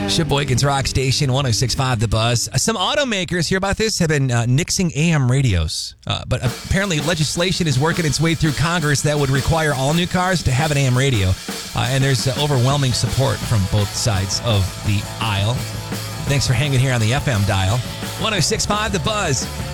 Sheboygan's Rock Station, 106.5 The Buzz. Some automakers, hear about this, have been nixing AM radios. But apparently legislation is working its way through Congress that would require all new cars to have an AM radio. And there's overwhelming support from both sides of the aisle. Thanks for hanging here on the FM dial. 106.5 The Buzz.